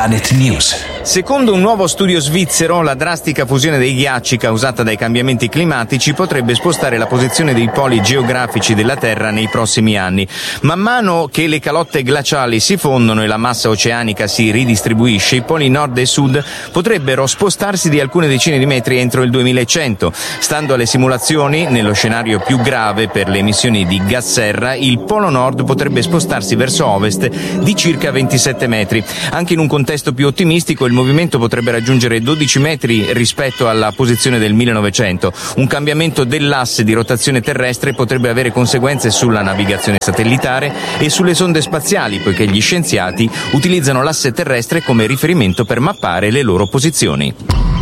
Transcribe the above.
Planet News. Secondo un nuovo studio svizzero, la drastica fusione dei ghiacci causata dai cambiamenti climatici potrebbe spostare la posizione dei poli geografici della Terra nei prossimi anni. Man mano che le calotte glaciali si fondono e la massa oceanica si ridistribuisce, i poli nord e sud potrebbero spostarsi di alcune decine di metri entro il 2100. Stando alle simulazioni, nello scenario più grave per le emissioni di gas serra, il polo nord potrebbe spostarsi verso ovest di circa 27 metri. Anche in un contesto più ottimistico, il movimento potrebbe raggiungere 12 metri rispetto alla posizione del 1900. Un cambiamento dell'asse di rotazione terrestre potrebbe avere conseguenze sulla navigazione satellitare e sulle sonde spaziali, poiché gli scienziati utilizzano l'asse terrestre come riferimento per mappare le loro posizioni.